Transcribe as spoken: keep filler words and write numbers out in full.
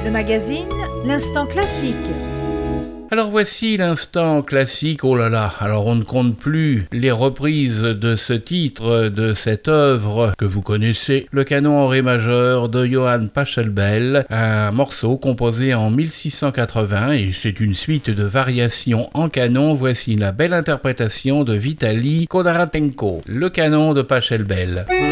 Le magazine, l'instant classique. Alors voici l'instant classique, oh là là, alors on ne compte plus les reprises de ce titre, de cette œuvre que vous connaissez, le canon en ré majeur de Johann Pachelbel, un morceau composé en mille six cent quatre-vingts et c'est une suite de variations en canon. Voici la belle interprétation de Vitali Kondratenko, le canon de Pachelbel.